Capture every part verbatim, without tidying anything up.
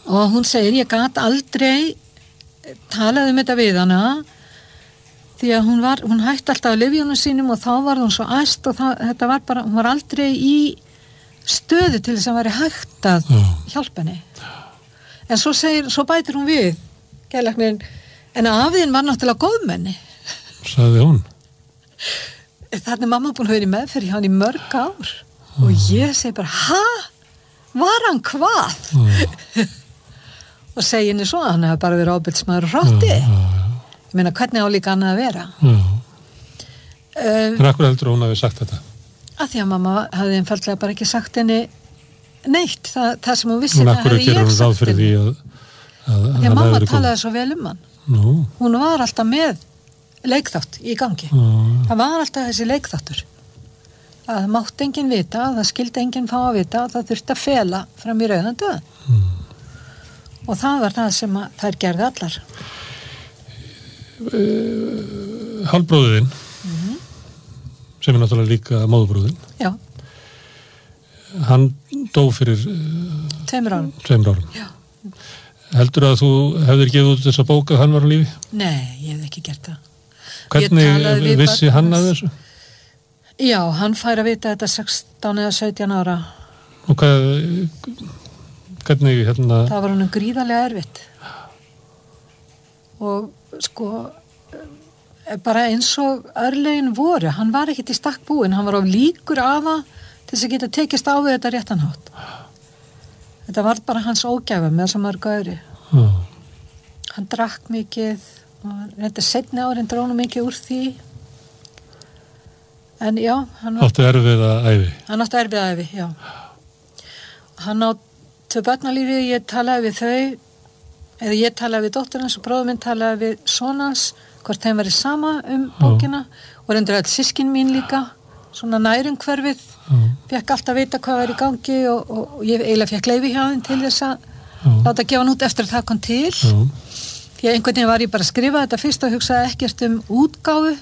og hún segir, ég gat aldrei talað um þetta við hana því að hún var, hún hætti alltaf á lyfjunum sínum og þá var hún svo æst og það, þetta var bara, hún var aldrei í stöðu til þess að væri hægt að Já. hjálpa henni. En svo segir, svo bætir hún við, geðlæknirinn, en afiðin var náttúrulega góðmenni. Sagði hún. Þannig er mamma búin að vera í meðferð hjá hann í mörg ár mm. og ég segi bara, ha? Var hann hvað? Mm. og segi henni svo, hann hefur bara verið ábyrgsmaður og hrótti. Já, já, já. Ég meina, hvernig á líka annað að vera? Já. Um, En akkur heldur hún hafi sagt þetta? að því að mamma hafði einfaldlega bara ekki sagt henni neitt, það, það sem hún vissi En það akkur hefði gerir ég hún ráð sagt fyrir því henni. að, að, að Því að mamma verið talaði svo vel um hann. Nú. Hún var alltaf með leikþátt í gangi. Já. Það var alltaf þessi leikþáttur. Að það mátti enginn vita, að það skildi enginn fá að vita, að það þurfti að fela fram í rauðan döðan. Mm. Og það var það sem að þær gerði allar. Uh, Hálfbróðin, Mm-hmm. sem er náttúrulega líka móðbróðin, Já, hann dó fyrir uh, tveimur árum. tveimur árum. Já. Heldur að þú hefðir gefið út þessa bók að hann var á lífi? Nei, ég hef ekki gert það. Hvernig talaði við vissi barn hann hans. að þessu? Já, hann fær að vita þetta sextán eða sautján ára. Og hvað, hvernig hérna... Það var honum gríðarlega erfitt. Og sko, bara eins og örlegin voru, hann var ekkert í stakk búinn, hann var á líkur afa til þess að geta tekist á við þetta réttanhátt. Þetta var bara hans ógæfa með þess að mörg öðru. Já. Hann drakk mikið, og þetta seinni árin drónu mikið úr því. En já, hann var... Áttu erfiða ævi. Hann átti erfið æfi, já. Hann á tvö börnalífi, ég talaði við þau, eða ég talaði við dóttur hans og bróður minn talaði við son hans, hvort þeim væri sama um bókina, og reyndur öll systkin mín líka, svona nærumhverfið, fekk alltaf vita hvað var í gangi og, og, og ég eiginlega fekk leyfi hjá þeim til þess að Já. láta gefa hann út eftir að það kom til. Já. Því að einhvern veginn var ég bara að skrifa þetta fyrst og hugsaði ekkert um útgáfu.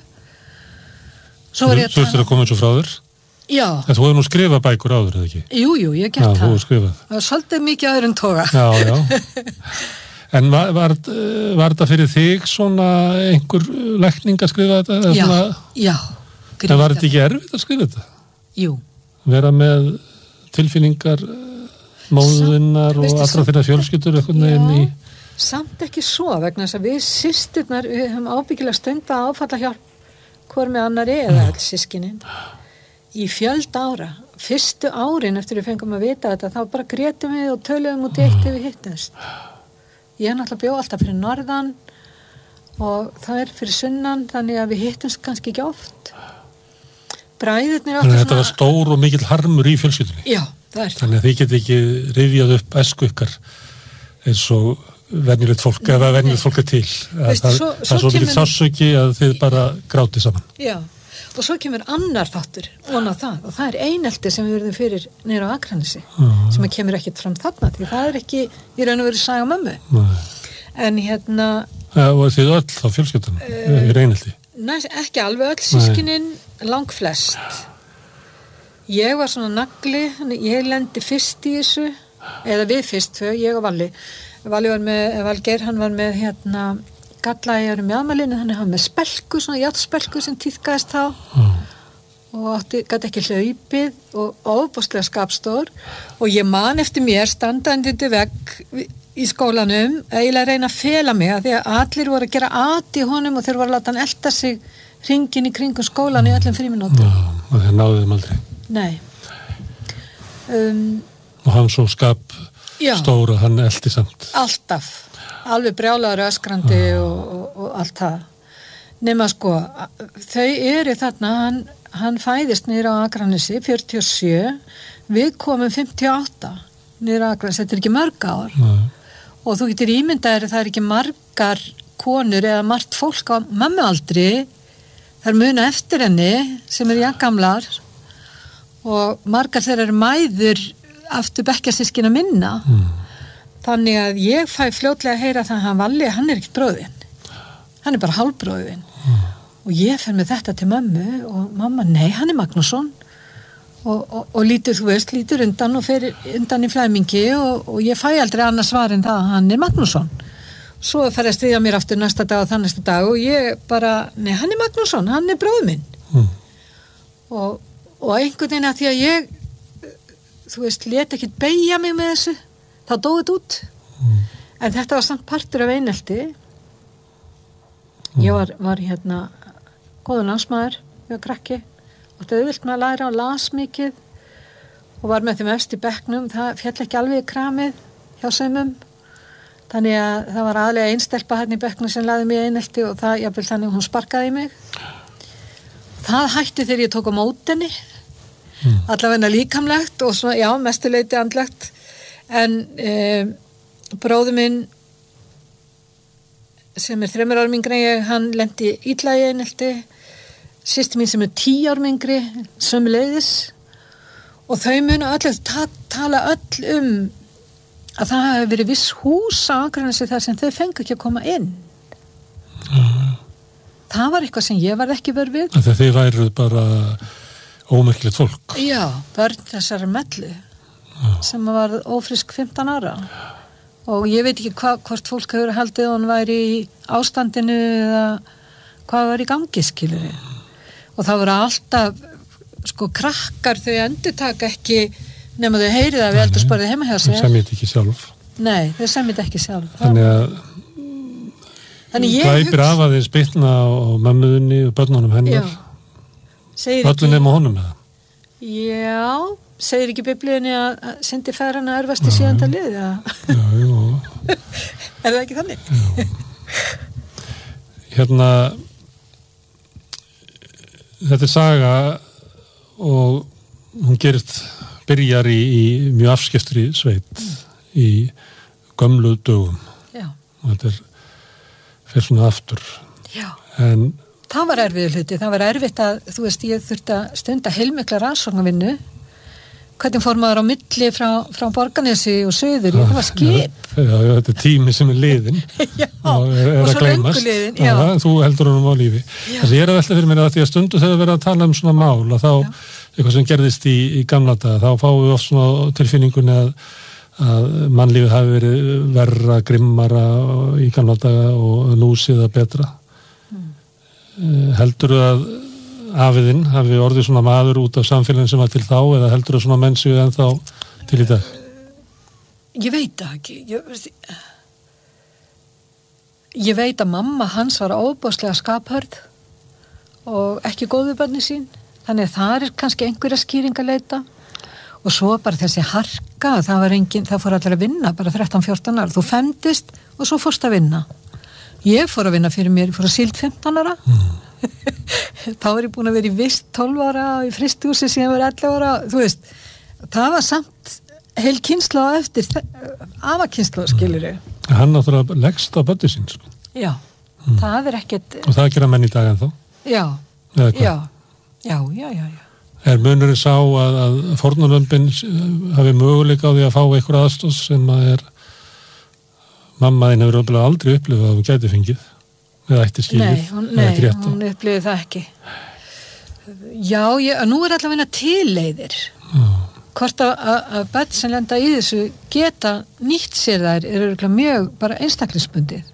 Svo var ég Þú þurftir að koma eins og frá þér? Já. En þú hefði nú skrifað bækur áður, eða ekki? Jú, jú, ég hef Já, gert þú það. hefur skrifað. Það var svolítið mikið öðrum toga. Já, já. En var, var, var þetta fyrir þig svona einhver lækning að skrifa þetta? Eða Já, svona, já. en var þetta ekki erfitt að skrifa þetta? Jú. Vera með tilfinningar móðunar og veistu, allra samt þeirra fjölskyldur einhvern veginn í... Samt ekki svo, vegna þess að við systurnar, við höfum ábyggilega stund að áfalla hjálp hvor með annari eða all sískinin í fjöld ára. Fyrstu árin eftir við fengum að vita þetta, þá bara grétum við og töluðum út í eitt ef við hittumst. Ég er náttúrulega bjó alltaf fyrir norðan og það er fyrir sunnan, þannig að við hittumst kannski ekki oft. Bræðurnir Þannig að þetta var stór og mikill harmur í fjölskyldunni. Já, það er það. Þannig að þið get ekki rifjað upp æsku ykkar eins og venjulegt fólk, eða venjulegt fólk er til. Veistu, það, svo- það svo er svo mikill kemur- sásauki að þið bara grátið saman. Já, og svo kemur annar þáttur ofan á það, og það er einelti sem við verðum fyrir niður á Akranesi, sem að kemur ekkert fram þarna, því það er ekki í raun og veru saga mömmu. Nei. En hérna, Ja, og þið öll á fjölskyldunum, uh, í reynildi. næst, ekki alveg öll sískinin, langflest. Ég var svona nagli, ég lendi fyrst í þessu, eða við fyrst, þau, ég og Valli. Valli var með, Valgeir, hann var með hérna, galla í örum mjálmalinu, þannig hann var með spelku, svona játspelku sem tíðkaðist þá. Já. Og átti, gæti ekki hlaupið og ofbúslega skapstór og ég man eftir mér standandi til vegg í skólanum eiginlega að reyna að fela mig að því að allir voru að gera at í honum og þeir voru að láta hann elta sig hringin í kringum skólan í öllum fríminútum. Já, og þeir náðu þeim aldrei. Nei. Um, Og hann svo skap Já. stóra, hann eldi samt. alltaf. Alveg brjálaður öskrandi og, og, og allt það. Nema sko, þau eru þarna, hann, hann fæðist niður á Akranesi, fjörutíu og sjö, við komum fimmtíu og átta niður á Akranesi, þetta er ekki mörg ár. Nei. Og þú getur ímyndaðir að það er ekki margar konur eða margt fólk á mömmualdri, það er muna eftir henni sem er jafngamlar og margar þeirra eru mæður aftur bekkjarsystkina minna. Mm. Þannig að ég fæ fljótlega að heyra það að hann Valli, hann er ekkert bróðinn. Hann er bara hálfbróðinn. Mm. Og ég fer með þetta til mömmu og mamma, nei, hann er Magnússon. og, og, og lítur, þú veist, lítur undan og fer undan í flæmingi og, og ég fæ aldrei annars svar en það, hann er Magnússon. Svo fer að stríða mér aftur næsta dag og þann næsta dag og ég bara, nei, hann er Magnússon, hann er bróður minn. Mm. Og, og einhvern veginn að því að ég, þú veist, let ekki beygja mig með þessu, þá dóið út. Mm. En þetta var samt partur af einelti. Mm. Ég var, var hérna, góður námsmaður, ég var krakki. Og þetta auðvilt með að læra og las mikið og var með þeim efst í bekknum, það fjall ekki alveg í kramið hjá sömum, þannig að það var aðlega einstelpa hérna í bekknum sem laði mig einelti og það, jafnvel þannig hún sparkaði í mig. Það hætti þegar ég tók á mótinni, mm. allavega líkamlegt og svona, já, mestuleiti andlegt, en e, bróður minn sem er þremur árum yngri en ég, hann lenti illa í einelti. Systir mín sem er tíu árum yngri, sömuleiðis og þau munu öll ta tala öll um að það hefur verið viss hús á Akranesi þar sem þau fengu ekki að koma inn. Mm. Það var eitthvað sem ég var ekki vör við. Þegar þið væruð bara ómerkilegt fólk. Já, börn þessari mellu mm. sem var ófrisk fimmtán ára og ég veit ekki hva, hvort fólk hefur haldið og hann væri í ástandinu eða hvað var í gangi, skilur við. Og það voru alltaf, sko, krakkar þau endurtaka ekki nema þau heyrið að við eldur spörðið heima hjá sér. Þau semjið ekki sjálf. Nei, þau semjið ekki sjálf. Þannig að glæpir hugsa... af að þið spilna á mömmuðinni og börnunum hennar. Öllum nema honum eða? Já, segir ekki biblíunni að syndi feðranna örvast í síðanda lið? Já, já. Er það ekki þannig? Hérna... Þetta er saga og hún gerist, byrjar í, í mjög afskiptri sveit mm. í gömlu dögum. Já. Og þetta er fyrir svona aftur. Já. En það var erfiður hluti, það var erfitt að, þú veist, ég þurfti að stunda heilmikla rannsóknarvinnu. Hvernig fór maður á milli frá, frá Borgarnesi og Suður, það var skip. Já, já, þetta er tími sem er liðin. Já, og, er, er og svo löngu liðin. Já. Já, þú heldur honum á lífi. Þess að ég er að velta fyrir mér að því að stundu þegar við erum að tala um svona mál, að þá, já. Eitthvað sem gerðist í, í gamla daga, þá fáum við oft svona tilfinningunni að, að mannlífið hafi verið verra, grimmara í gamla daga og nú sé það betra. Mm. Heldurðu að afiðinn hafi orðið svona maður út af samfélagin sem var til þá eða heldur það svona mennsju en þá til í dag? Ég veit það ekki. Ég, ég veit að mamma hans var óbáslega skaphörð og ekki góð við börnin sín. Þannig að það er kannski einhverja skýring að leita og svo bara þessi harka, það var engin, það fór allir að vinna bara þrettán fjórtán ára. Þú femdist og svo fórst að vinna. Ég fór að vinna fyrir mér, fór að síld fimmtán ára. Mm. Þá er ég búin að vera í vist tólf ára og í fristihúsi síðan var ellefu ára, þú veist, það var samt heil kynsla á eftir afa kynsla, skilur ég. Hann náttúrulega leggst á börnin sín, sko. Já, mm. það er ekkert... Og það gera menn í dag en þá? Já, já, já, já, já, já. Er munurinn sá að, að fórnarlömbin hafi möguleika á því að fá einhver aðstóð sem að er mammaðin hefur aldrei upplifað að hún gæti fengið? Eða ætti skilið? Nei, hún, nei, hún upplifði það ekki. Já, ég, nú er allavega tilleiðir. Mm. Hvort að, að, að börn sem lenda í þessu geta nýtt sér þær eru mjög bara einstaklingsbundið.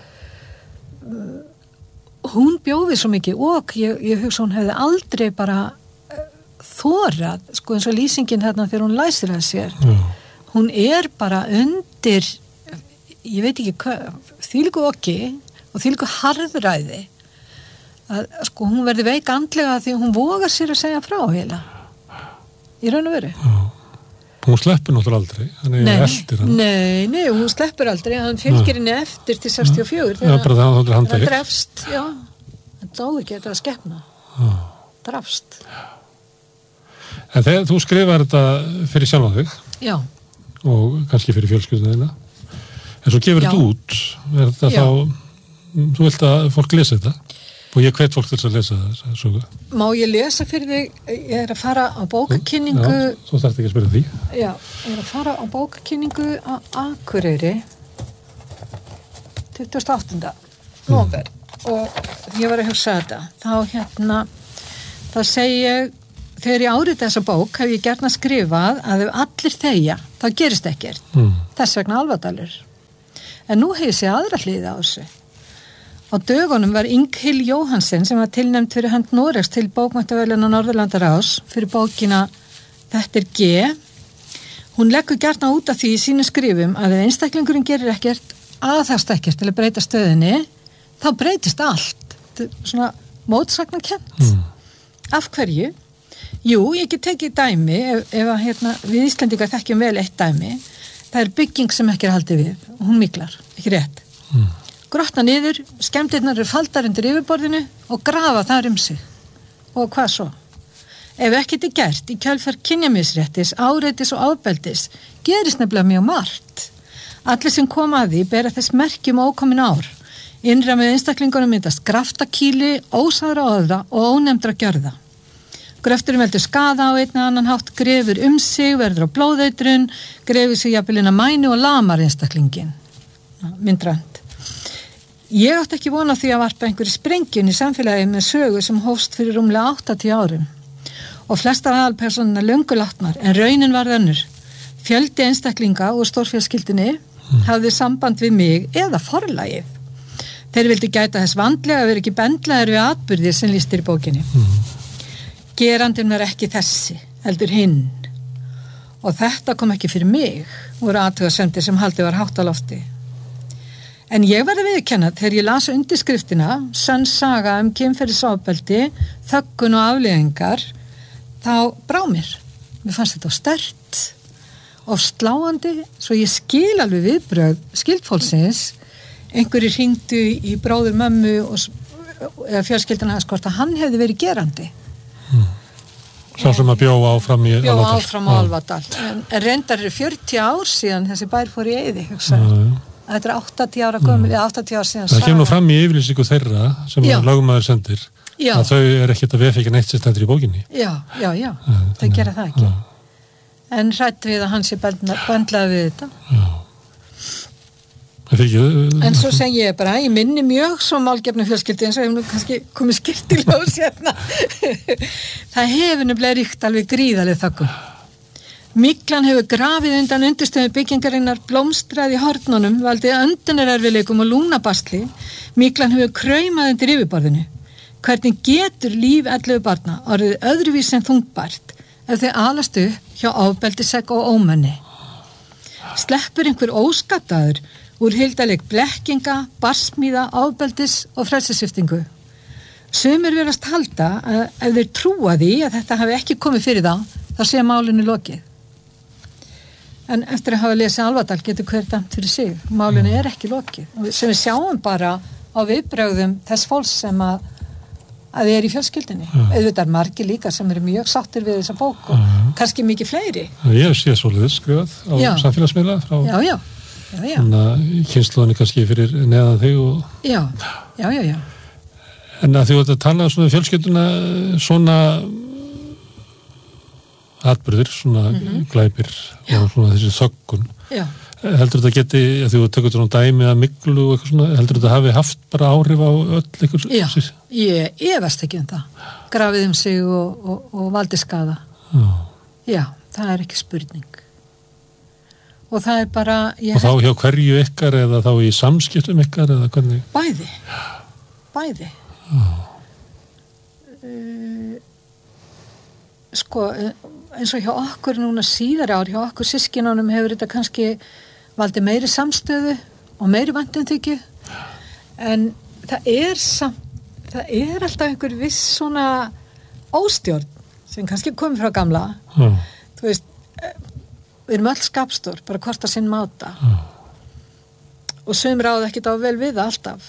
Hún bjóði svo mikið og ég, ég hugsa hún hefði aldrei bara þorað, sko eins og lýsingin þarna þegar hún læsir að sér. Mm. Hún er bara undir, ég veit ekki hvað, þvílíku okki og því líka harðræði að sko hún verði veik andlega því hún vogar sér að segja frá heila í raun og veru. Já. Hún sleppur náttúrulega aldrei, hann er nei, eftir hann. Nei, nei, hún sleppur aldrei, hann fylgir henni eftir til sextíu og fjögur þegar ja, það, það, það drefst, já, það dói ekki þetta að skepna, drefst. En þegar þú skrifar þetta fyrir sjálf á þig, já, og kannski fyrir fjölskylduna, en svo gefur þetta út, er þetta já. Þá þú vilt að fólk lesa þetta og ég hvet fólk til að lesa það. Má ég lesa fyrir þig? Ég er að fara á bókakynningu. Já, þú þarft ekki að spyrja því. Já, ég er að fara á bókakynningu á Akureyri tuttugasta og áttunda nóvember mm. og ég var að hugsa þetta. Þá hérna, þá segi ég þegar ég árita þessa bók hef ég gjarnan skrifað að ef allir þegja, þá gerist ekkert. Mm. Þess vegna Álfadalur. En nú hefur séð aðra hliði á þessu. Á dögunum var Inghil Jóhansen sem var tilnefnd fyrir hönd Noregs til bókmenntaverðlauna Norðurlandaráðs fyrir bókina Þetta er G. Hún leggur gjarnan út af því í sínum skrifum að ef einstaklingurinn gerir ekkert, aðhast ekkert til að breyta stöðinni, þá breytist allt. Þetta er svona mótsagnakennt. Mm. Af hverju? Jú, ég get tekið dæmi ef, ef að hérna, við Íslendingar þekkjum vel eitt dæmi. Það er bygging sem ekki er haldið við og hún miklar, ekki rétt. Mm. Grotna niður, skemmtirnar eru faldar undir yfirborðinu og grafa þar um sig. Og hvað svo? Ef ekkert er gert í kjölfar kynjamisréttis, áreitis og ábeldis, gerist nefnilega mjög margt. Allir sem koma að því bera þess merkjum ókomin ár. Innra með einstaklingunum myndast graftakíli, ósára orða og ónefndra gjörða. Gröfturinn veldur skaða á einn eða annan hátt, grefur um sig, verður á blóðeitrun, grefur sig jafnvel inn á mænu og lamar einstaklingin. Myndrænt. Ég átti ekki vona því að varpa einhverju sprengjun í samfélagi með sögu sem hófst fyrir rúmlega áttatíu árum. Og flestar aðalpersónuna löngu látnar, en raunin var önnur. Fjöldi einstaklinga úr stórfjölskyldunni mm. hafði samband við mig eða forlagið. Þeir vildi gæta þess vandlega að vera ekki bendlaðir við atburðir sem lýstir í bókinni. Mm. Gerandinn var ekki þessi, heldur hinn. Og þetta kom ekki fyrir mig, voru athugasemdir sem haldið var hátt á lofti. En ég verði að viðurkenna þegar ég las undirskriftina, sönn saga um kynferðisofbeldi, þöggun og afleiðingar, þá brá mér. Mér fannst þetta sterkt og sláandi, svo ég skil alveg viðbrögð skildfólksins. Einhverjir hringdu í bróður mömmu og eða fjölskylduna hans hvort að hann hefði verið gerandi. Hmm. Sá sem að bjóða áfram í Álfadal. Bjóða áfram á Álfadal. En, en reyndar eru fjörutíu ár síðan þessi bær fór í eyði, hugsa. Þetta er áttatíu ára gömul, eða áttatíu ár síðan. Það kemur nú fram í yfirlýsingu þeirra sem lögmaður sendir, já. Að þau er ekkert að vefengja neitt sem stendur í bókinni. Já, já, já, uh, þau gera það ekki. Uh. En hrætt við að hann sé bendlaði við þetta. Já. En svo segi ég bara, ég minni mjög svo málgefnum fjölskyldi eins og hefur nú kannski komið skipt í ljós hérna. Það hefur nefnilega ríkt alveg gríðaleg þöggun. Myglan hefur grafið undan undirstöðu byggingarinnar, blómstrað í hornunum, valdið öndunarerfileikum og lúnabastli. Myglan hefur kraumað undir yfirborðinu. Hvernig getur líf ellefu barna orðið öðruvís en þungbært ef þau alast upp hjá ofbeldisegg og ómenni? Sleppur einhver óskattaður úr hildaleg blekkinga, barsmíða, ofbeldis og frelsissviptingu. Sumir verast halda að ef þeir trúa því að þetta hafi ekki komið fyrir þá, þá sé málinu lokið. En eftir að hafa lesið Álfadal getur hver dæmt fyrir sig. Málinu er ekki lokið. Sem við sjáum bara á viðbrögðum þess fólks sem að, að þið er í fjölskyldinni. Ja. Auðvitað er margir líka sem eru mjög sáttir við þessa bók og ja. Kannski mikið fleiri. Ég hef séð svolítið skrifað á já. Samfélagsmiðla frá... Já, já. Já, já. Þannig að kynnslóðinni kannski fyrir neðan þig og... Já, já, já, já. En að þið voru að tala svona fjölskylduna, svona atburðir, svona mm-hmm. glæpir já. Og svona þessi þöggun. Já. Heldur þetta geti, að þið voru tökur svona dæmi að myglu og eitthvað svona, heldur þetta hafi haft bara áhrif á öll eitthvað? Já, síð? Ég efast ekki um það. Grafið um sig og, og, og valdi skaða. Já. Já, það er ekki spurning. Og það er bara... Og þá hjá hverju ykkar eða þá í samskiptum ykkar eða hvernig? Bæði. Bæði. Oh. Uh, sko, eins og hjá okkur núna síðar ár, hjá okkur systkinunum hefur þetta kannski valdið meiri samstöðu og meiri væntumþykju. En það er samt, það er alltaf einhver viss svona óstjórn sem kannski komið frá gamla. Oh. Þú veist... Við erum öll skapstór, bara hvort að sinn máta. Mm. Og sum ráð ekki þá vel við alltaf.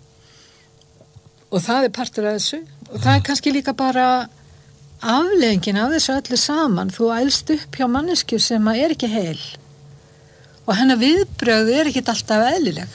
Og það er partur af þessu. Og það er kannski líka bara afleiðingin af þessu öllu saman. Þú ælst upp hjá manneskju sem er ekki heil. Og hennar viðbrögð er ekki alltaf eðlileg.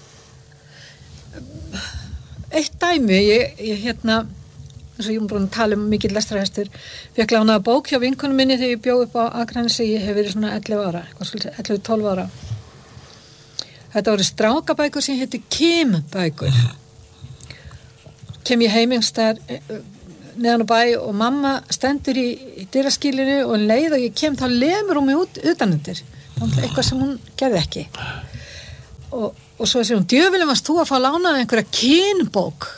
Eitt dæmi, ég, ég hérna... eins og ég er búin að tala um mikill lestrarhestur, fékk lánaða bók hjá vinkonum minni þegar ég bjó upp á Akranesi, ég hef verið svona ellefu ára, ellefu til tólf ára. Þetta voru strákabækur sem hétu Kim-bækur. Kem ég heim einhvers staðar neðan á bæ og mamma stendur í, í dyraskýlinu og leið og ég kem þá lemur hún mig út utanundir, eitthvað sem hún gerði ekki og, og svo sér hún, djöfulinn varst þú að fá lánaði einhverja kynbók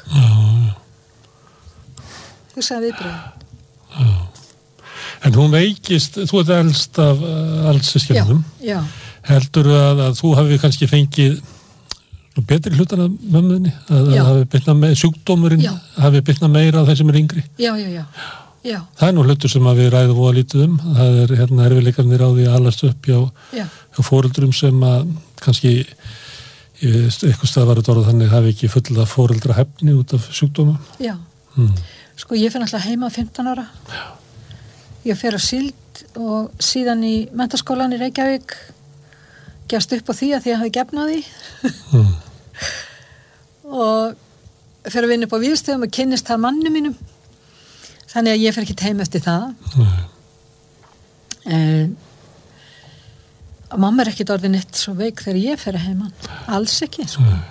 þú sagði viðbröð já. En hún veikist, þú ert elst af uh, alls systkinum heldur að, að þú hafi kannski fengið betri hlutan af mömmunni að það hafi bitnað með sjúkdómurinn já. Hafi bitnað meira á þeir sem er yngri já, já, já, já. Það er nú hlutur sem að við ræðum og að lítið um það er hérna erfiðleikarnir á því að alast upp hjá, hjá foreldrum sem að kannski eitthvað stað var þetta orð þannig hafi ekki fulla foreldra hefni út af sjúkdóma Já, hmm. sko ég finn alltaf heima fimmtán ára já. Ég fer á síld og síðan í menntaskólan í Reykjavík gefst upp á því að því að ég hafi gefnað því mm. og fer að vinna upp á Víðstöðum og kynnist það manni mínum þannig að ég fer ekki heim eftir það mm. en og mamma er ekkit orðin eitt svo veik þegar ég fer að heiman alls ekki sko. mm.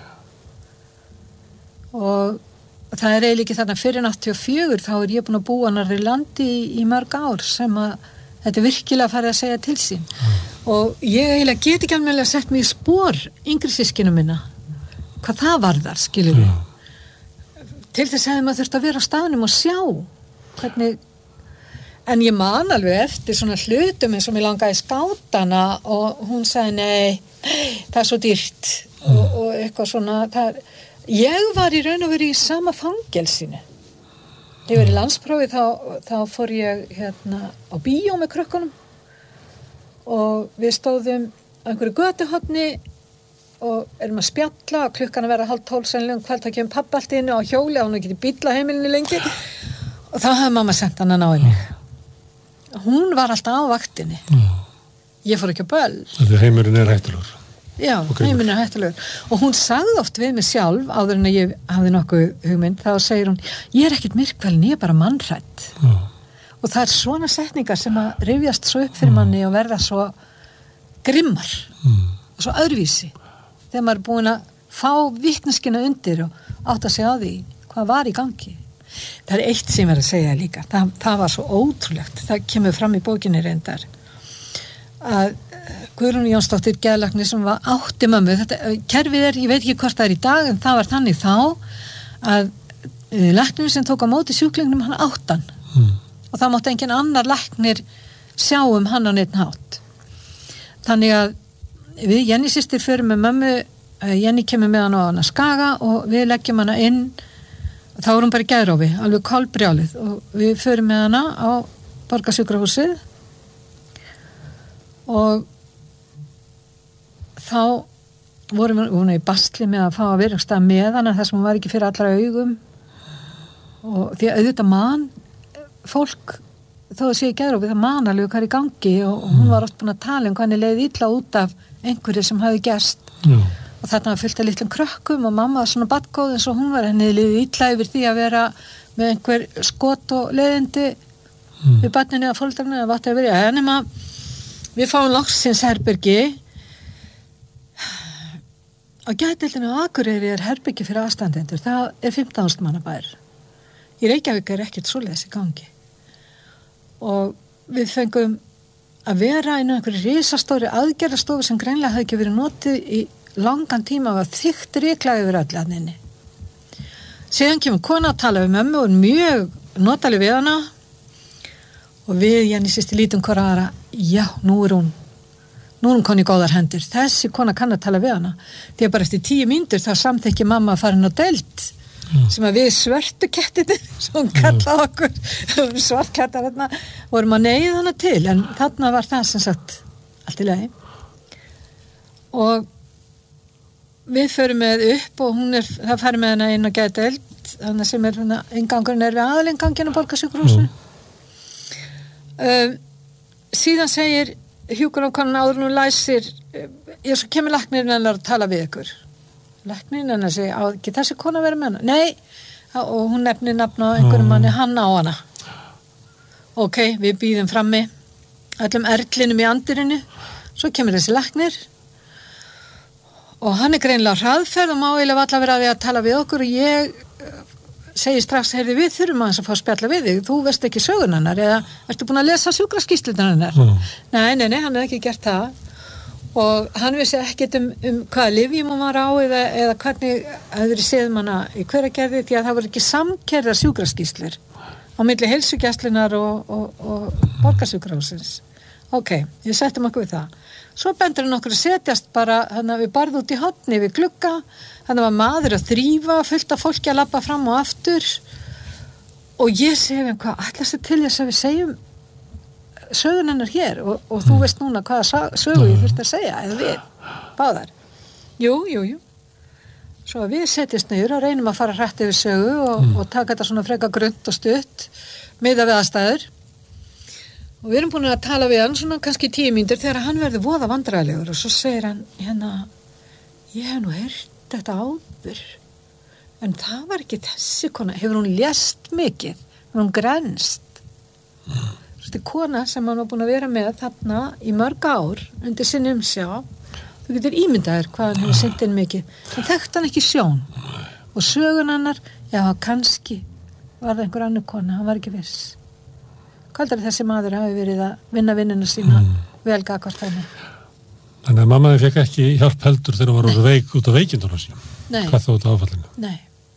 og það er eiginlega ekki þarna fyrir áttatíu og fjögur þá er ég búin að búa hann í landi í, í mörg ár sem að þetta er virkilega farið að segja til sín mm. og ég eiginlega get ekki alveg að setja mig í spór yngri systkinu minna hvað það varðar, skilur við mm. til þess hefði maður þurft að vera á staðnum og sjá hvernig en ég man alveg eftir svona hlutum eins og mér langaði skátana og hún sagði nei það er svo dýrt mm. og, og eitthvað svona það er ég var í raun og veru í sama fangelsinu. Ég var í landsprófi þá, þá fór ég hérna á bíó með krökkunum og við stóðum á einhverju götuhorni og erum að spjalla og klukkan að vera hálf tólf sennilega um kvöld þá kemur pabbi allt inn á hjóli og hún ekki bíll á heimilinu lengi og þá hafði mamma sendt hann að ná í mig. Hún var alltaf á vaktinni. Ég fór ekki á böll. Þegar heimurinn er hættulegur. Já, heiminn er hættulegur og hún sagði oft við mig sjálf áður en að ég hafði nokkuð hugmynd þá segir hún, ég er ekkert myrkvælin, ég er bara mannhrædd mm. og það er svona setningar sem að rifjast svo upp fyrir manni og verða svo grimmar mm. og svo öðruvísi þegar maður er búin að fá vitneskina undir og átt að segja á því hvað var í gangi það er eitt sem er að segja líka það, það var svo ótrúlegt, það kemur fram í bókinni reyndar að Guðrún Jónsdóttir geðlæknir sem var átti mömmu þetta kerfið er, ég veit ekki hvort það er í dag en það var þannig þá að læknirinn sem tók á móti sjúklingnum hann áttan mm. og það mátti engin annar læknir sjá um hann á neitt hátt þannig að við Jenny systir förum með mömmu Jenny kemur með hann á hana Skaga og við leggjum hana inn þá er hún bara í geðrófi, alveg kolbrjálið og við förum með hana á Borgarsjúkrahúsið og þá vorum við hún í basli með að fá að vera stað með hana þar sem hún var ekki fyrir allra augum og því að auðvitað man fólk þó að sé ekki eða við það man alveg hvað er í gangi og, og hún var oft búin að tala um hvernig leið illa út af einhverju sem hafi gerst mm. og þarna var fullt af litlum krökkum og mamma var svona badgóð eins og hún var henni leiði illa yfir því að vera með einhver skot og leiðindi mm. við barninu að fólkdarinn að vatni að vera en maður við fáum loksins herbergi á geðdeildinni á Akureyri er herbergi fyrir aðstandendur það er fimmtán þúsund manna bær í Reykjavík er ekkert svoleiðis í gangi og við fengum að vera inn á einhverju risastóri aðgerðastofu sem greinlega hafði ekki verið notið í langan tíma var þykkt ryklag yfir öll að henni síðan kemur kona að tala við mömmu og mjög notaleg við hana og við Jenny sýsti lítum hvora aðra já, nú er hún nú er hún koni í góðar hendur þessi kona kann að tala við hana því að bara eftir tíu mínútur þá samþykki mamma að fara inn á deild mm. sem að við svörtu kettinni sem hún kallaði okkur svartkettar þarna vorum að neyða hana til en þarna var það sem sagt allt í lagi og við förum með upp og hún er það færi með hana inn á geðdeild þannig sem er hana ingangurinn er við aðalinganginn á Borgarsjúkrahúsinu mm. Uh, síðan segir hjúkrunarkonan áður nú læsir ég svo kemur læknirinn hennar að tala við ykkur læknirinn hennar segir á ekki þessi kona verið með hana nei og hún nefnir nafn á einhverjum manni hann á hana ok, við býðum frammi öllum erlinum í andirinu svo kemur þessi læknir og hann er greinlega hraðferð og má eiginlega valla vera að því að tala við okkur og ég segi strax, heyrðu, við þurfum aðeins að fá að spjalla við þig, þú veist ekki sögun hennar eða ertu búin að lesa sjúkraskýrslunar hennar? Mm. Nei, nei, nei, hann hefði ekki gert það og hann vissi ekkert um, um hvaða lyfjum hann var á eða, eða hvernig hefur séð manna í Hveragerði því að það voru ekki samkerðar sjúkraskýrslur á milli heilsugæslunnar og, og, og borgarsjúkrahússins. Ok, ég settum okkur við það. Svo bendur hann okkur að setjast bara, hann við barði út í horni við glugga, hann var maður að þrífa, fullt af fólki að labba fram og aftur og ég segi hann, hvað ætlast þið til þess að við segjum sögun hennar hér og, og þú veist núna hvaða sögu ég þurfti að segja, eða við, báðar. Jú, jú, jú. Svo við setjast niður og reynum að fara hrætt yfir sögu og, mm. og taka þetta svona freka grunnt og stutt, miða við aðstæður. Og við erum búin að tala við hann svona kannski tíu mínútur þegar hann verður voða vandræðalegur og svo segir hann, hérna, ég hef nú heyrt þetta áður, en það var ekki þessi kona, hefur hún lést mikið, hefur hún grænst. Mm. Þetta er kona sem hann var búin að vera með þarna í mörg ár undir sinni umsjá, þú getur ímyndaður hvað hann hefur sinnt inn mikið, en þekkt hann ekki sjón. Og sögun hennar, já, kannski var það einhver annar kona, hann var ekki viss. Kaldar þessi maður hafi verið að vinna vinnuna sína mm. vel gagvart henni. Þannig að mammaði fekk ekki hjálp heldur þegar hún var úr veik út á veikindunum sín. Nei. Hvað þá út á áfallinu? Nei.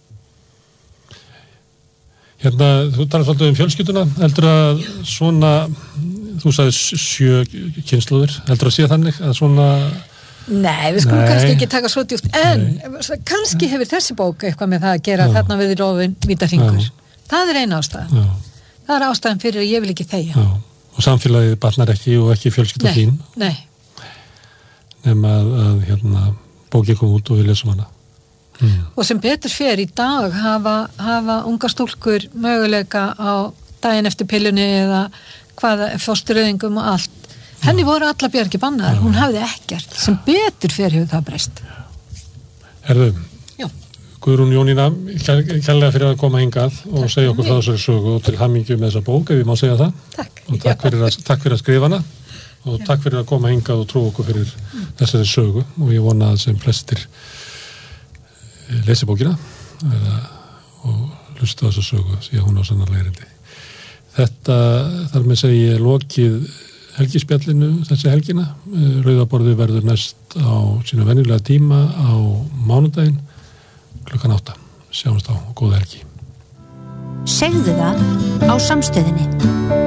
Hérna, þú talar svolítið um fjölskylduna. Heldur að svona, þú sagði sjö kynslóðir, heldur að sé þannig að svona... Nei, við skulum Nei. kannski ekki taka svo djúpt, en Nei. kannski hefur þessi bók eitthvað með það að gera Já. þarna við rófin vítahringur. Það er eina ástæða. Já. Það er ástæðan fyrir að ég vil ekki þegja. Já, og samfélagið batnar ekki og ekki fjölskylda þín. Nei, nema að, að hérna, bókið kom út og við lesum hana. Mm. Og sem betur fer í dag hafa, hafa unga stúlkur möguleika á daginn eftir pillunni eða hvaða fóstureyðingum og allt. Henni voru alla bjargi bannar, hún hafði ekkert. Sem betur fer hefur það breyst. Herðu, Guðrún Jónína, kærlega fyrir að koma hingað og takk segja okkur frá þessari sögu og til hamingju með þessa bók, ef ég má segja það. Takk. Og takk fyrir að, takk fyrir að skrifa hana og Já. takk fyrir að koma hingað og trú okkur fyrir mm. þessari sögu og ég vona að sem flestir lesi bókina eða, og hlusta á þessa sögu því að hún á sannarlega erindi. Þetta þar með segi ég lokið helgispjallinu þessi helgina. Rauðaborðið verður næst á sínu venjulega tíma á mánudaginn klukkan átta. Sjáumst á og góða helgi. Segðu það á Samstöðinni.